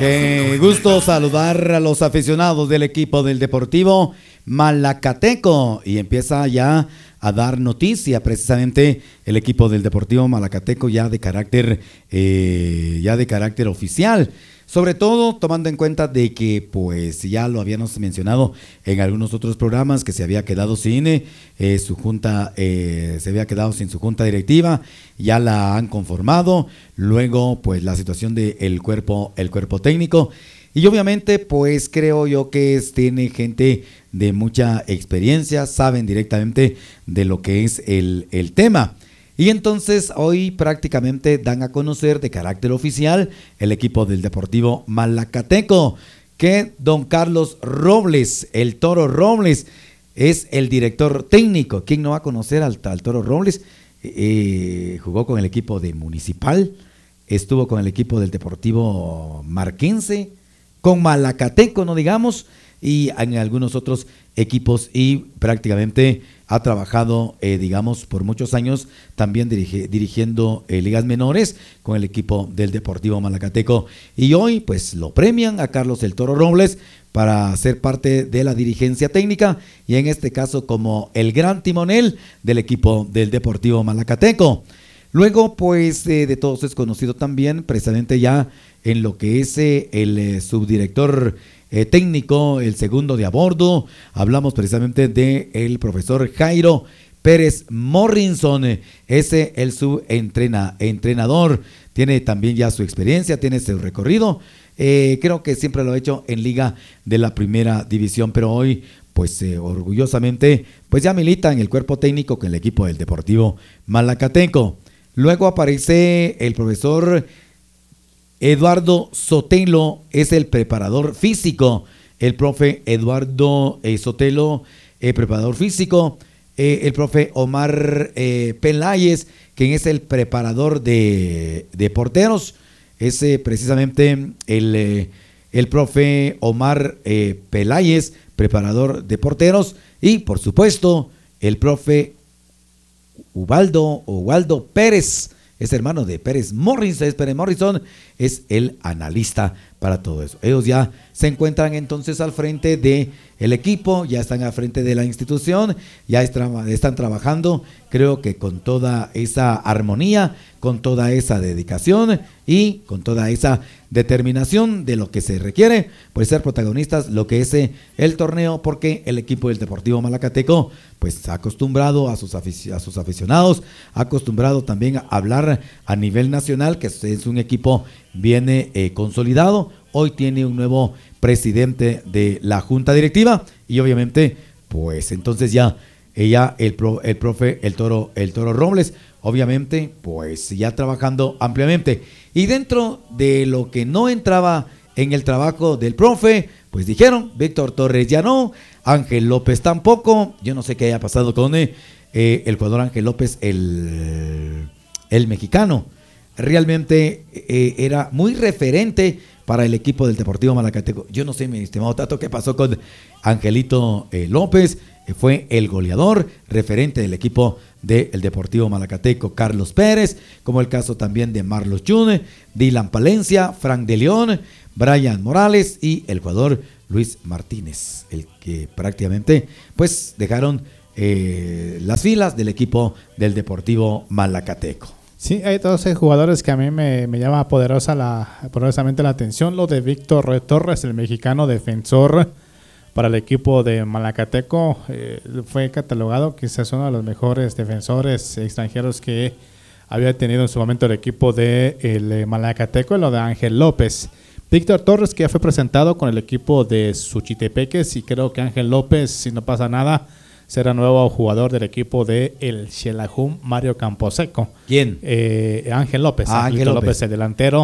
Qué gusto saludar a los aficionados del equipo del Deportivo Malacateco, y empieza ya a dar noticia precisamente el equipo del Deportivo Malacateco ya de carácter oficial. Sobre todo tomando en cuenta de que pues ya lo habíamos mencionado en algunos otros programas, que se había quedado sin su junta, se había quedado sin su junta directiva, ya la han conformado. Luego pues la situación del cuerpo técnico, y obviamente pues creo yo que tiene gente de mucha experiencia, saben directamente de lo que es el tema. Y entonces hoy prácticamente dan a conocer de carácter oficial el equipo del Deportivo Malacateco, que don Carlos Robles, el Toro Robles, es el director técnico. ¿Quién no va a conocer al Toro Robles? Jugó con el equipo de Municipal, estuvo con el equipo del Deportivo Marquense, con Malacateco, no digamos, y en algunos otros equipos, y prácticamente ha trabajado, digamos, por muchos años también dirigiendo ligas menores con el equipo del Deportivo Malacateco. Y hoy pues lo premian a Carlos el Toro Robles para ser parte de la dirigencia técnica, y en este caso como el gran timonel del equipo del Deportivo Malacateco. Luego pues de todos es conocido también precisamente ya en lo que es el subdirector técnico, el segundo de a bordo. Hablamos precisamente de el profesor Jairo Pérez Morrison, ese el entrenador, tiene también ya su experiencia, tiene su recorrido, creo que siempre lo ha hecho en liga de la primera división, pero hoy pues orgullosamente pues ya milita en el cuerpo técnico con el equipo del Deportivo Malacateco. Luego aparece el profesor Eduardo Sotelo, es el preparador físico. El profe Eduardo Sotelo, preparador físico. El profe Omar Peláez, quien es el preparador de porteros. Es precisamente el profe Omar Peláez, preparador de porteros. Y por supuesto, el profe Ubaldo Pérez, es hermano de Pérez Morrison, es el analista para todo eso. Ellos ya se encuentran entonces al frente del equipo, ya están al frente de la institución, ya están trabajando, creo que con toda esa armonía, con toda esa dedicación y con toda esa determinación de lo que se requiere, pues ser protagonistas lo que es el torneo, porque el equipo del Deportivo Malacateco pues ha acostumbrado a sus aficionados, ha acostumbrado también a hablar a nivel nacional, que es un equipo bien consolidado. Hoy tiene un nuevo presidente de la junta directiva, y obviamente pues entonces ya el profe el Toro Robles, obviamente pues ya trabajando ampliamente. Y dentro de lo que no entraba en el trabajo del profe, pues dijeron, Víctor Torres ya no, Ángel López tampoco. Yo no sé qué haya pasado con el jugador Ángel López, el mexicano. Realmente era muy referente para el equipo del Deportivo Malacateco. Yo no sé, mi estimado Tato, qué pasó con Angelito López. Fue el goleador, referente del equipo del Deportivo Malacateco. Carlos Pérez, como el caso también de Marlos June, Dylan Palencia, Frank de León, Brian Morales y el jugador Luis Martínez, el que prácticamente pues dejaron las filas del equipo del Deportivo Malacateco. Sí, hay todos esos jugadores que a mí me llama poderosamente la atención. Lo de Víctor Torres, el mexicano defensor para el equipo de Malacateco, fue catalogado quizás uno de los mejores defensores extranjeros que había tenido en su momento el equipo de Malacateco. Lo de Ángel López. Víctor Torres, que ya fue presentado con el equipo de Suchitepeques, y creo que Ángel López, si no pasa nada, será nuevo jugador del equipo de el Xelajum Mario Camposeco. ¿Quién? Ángel López. Ángel López, el delantero.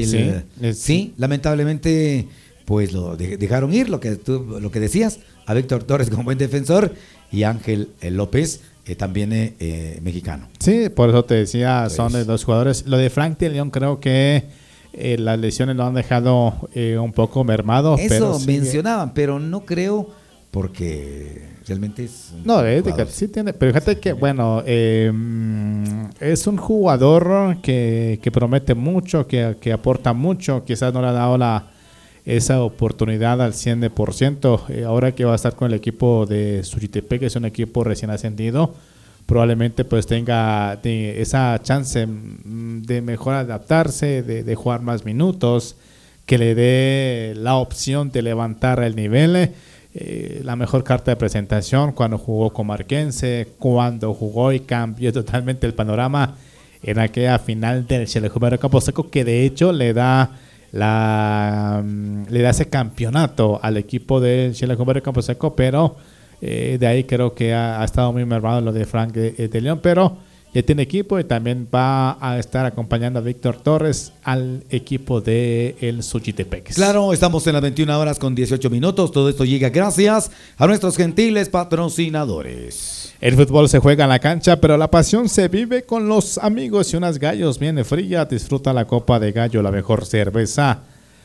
Sí, lamentablemente pues lo dejaron ir, lo que decías, a Víctor Torres como buen defensor, y Ángel López también mexicano. Sí, por eso te decía, pues son de dos jugadores. Lo de Frank de León, creo que las lesiones lo han dejado un poco mermado. Eso mencionaban, pero no creo, porque realmente es sí tiene, pero fíjate que bueno, es un jugador que promete mucho, que aporta mucho. Quizás no le ha dado esa oportunidad al 100%. Ahora que va a estar con el equipo de Suchitepeques, que es un equipo recién ascendido, probablemente pues tenga esa chance de mejor adaptarse, de jugar más minutos, que le dé la opción de levantar el nivel. La mejor carta de presentación cuando jugó Comarquense, cuando jugó y cambió totalmente el panorama en aquella final del Xelajú Camposeco, que de hecho le da ese campeonato al equipo del Xelajú Camposeco, pero de ahí creo que ha estado muy mermado lo de Frank de León, pero ya tiene equipo y también va a estar acompañando a Víctor Torres al equipo de el Suchitepeques. Claro, estamos en las 21 horas con 18 minutos. Todo esto llega gracias a nuestros gentiles patrocinadores. El fútbol se juega en la cancha, pero la pasión se vive con los amigos y unas gallos bien frías. Disfruta la Copa de Gallo, la mejor cerveza.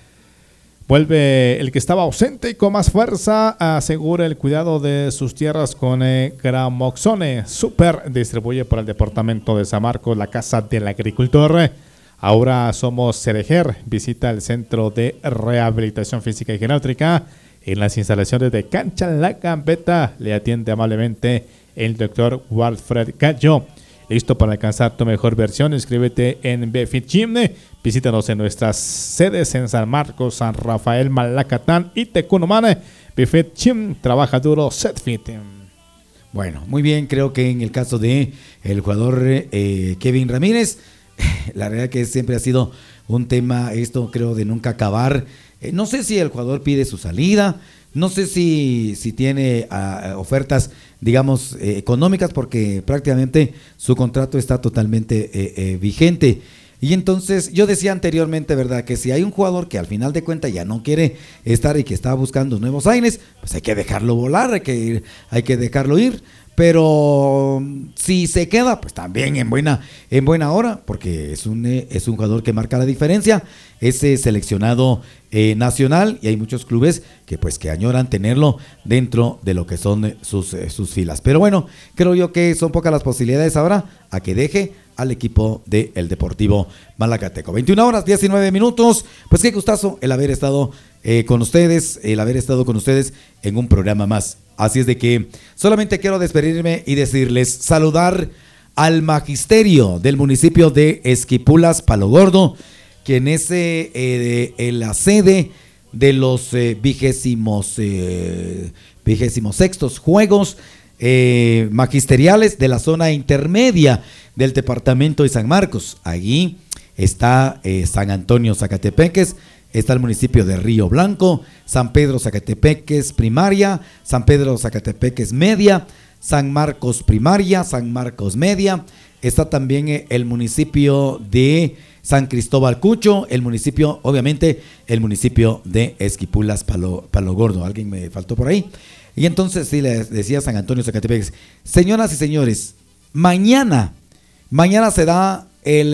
Vuelve el que estaba ausente y con más fuerza. Asegura el cuidado de sus tierras con Gramoxone. Super distribuye por el departamento de San Marcos, la casa del agricultor. Ahora somos Cerejer. Visita el Centro de Rehabilitación Física y Geriátrica. En las instalaciones de Cancha La Gambeta le atiende amablemente el doctor Walfred Gallo. Listo para alcanzar tu mejor versión. Inscríbete en BFIT Gym. Visítanos en nuestras sedes en San Marcos, San Rafael, Malacatán y Tecunumán. BFIT Gym, trabaja duro, set fit. Bueno, muy bien, creo que en el caso de el jugador Kevin Ramírez, la verdad que siempre ha sido un tema esto, creo, de nunca acabar. No sé si el jugador pide su salida, no sé si tiene ofertas, digamos, económicas, porque prácticamente su contrato está totalmente vigente. Y entonces yo decía anteriormente, ¿verdad?, que si hay un jugador que al final de cuentas ya no quiere estar y que está buscando nuevos aires, pues hay que dejarlo volar, hay que dejarlo ir. Pero si se queda, pues también en buena hora, porque es un jugador que marca la diferencia, es seleccionado nacional, y hay muchos clubes que añoran tenerlo dentro de lo que son sus filas. Pero bueno, creo yo que son pocas las posibilidades ahora a que deje al equipo del Deportivo Malacateco. 21 horas, 19 minutos. Pues qué gustazo el haber estado con ustedes, en un programa más. Así es de que solamente quiero despedirme y decirles, saludar al magisterio del municipio de Esquipulas, Palo Gordo, quien es la sede de los 26º Juegos Magisteriales de la zona intermedia del departamento de San Marcos. Allí está San Antonio Zacatepeques, está el municipio de Río Blanco, San Pedro Zacatepeques Primaria, San Pedro Zacatepeques Media, San Marcos Primaria, San Marcos Media. Está también el municipio de San Cristóbal Cucho, obviamente el municipio de Esquipulas, Palo Gordo. ¿Alguien me faltó por ahí? Y entonces sí, les decía San Antonio Zacatepeques. Señoras y señores, mañana se da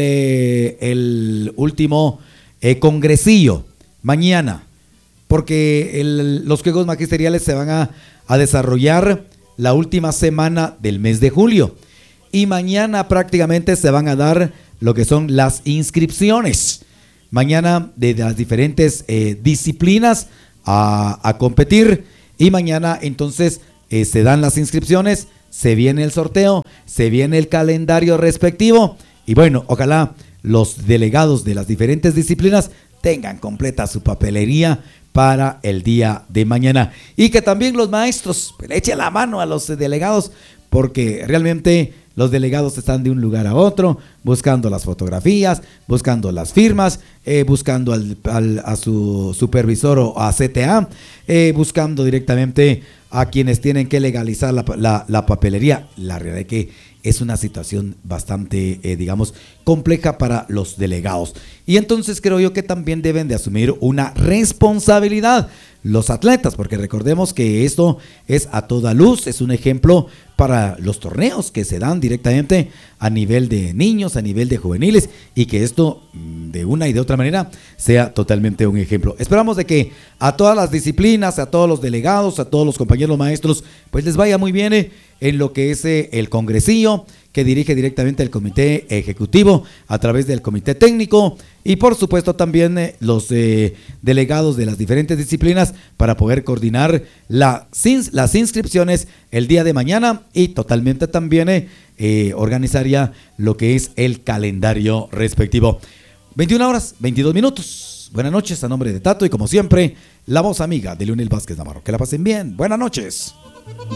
el último congresillo, mañana, porque los Juegos Magisteriales se van a desarrollar la última semana del mes de julio, y mañana prácticamente se van a dar lo que son las inscripciones. Mañana de las diferentes disciplinas a competir, y mañana entonces se dan las inscripciones, se viene el sorteo, se viene el calendario respectivo, y bueno, ojalá los delegados de las diferentes disciplinas tengan completa su papelería para el día de mañana, y que también los maestros le echen la mano a los delegados, porque realmente los delegados están de un lugar a otro, buscando las fotografías, buscando las firmas, buscando a su supervisor o a CTA, buscando directamente a quienes tienen que legalizar la papelería. La realidad es que es una situación bastante, digamos, compleja para los delegados. Y entonces creo yo que también deben de asumir una responsabilidad los atletas, porque recordemos que esto es a toda luz, es un ejemplo para los torneos que se dan directamente a nivel de niños, a nivel de juveniles, y que esto de una y de otra manera sea totalmente un ejemplo. Esperamos de que a todas las disciplinas, a todos los delegados, a todos los compañeros maestros, pues les vaya muy bien en lo que es el congresillo, que dirige directamente el comité ejecutivo a través del comité técnico y por supuesto también los delegados de las diferentes disciplinas para poder coordinar las inscripciones el día de mañana y totalmente también organizar ya lo que es el calendario respectivo. 21 horas, 22 minutos. Buenas noches a nombre de Tato y como siempre, la voz amiga de Leonel Vázquez Navarro. Que la pasen bien. Buenas noches.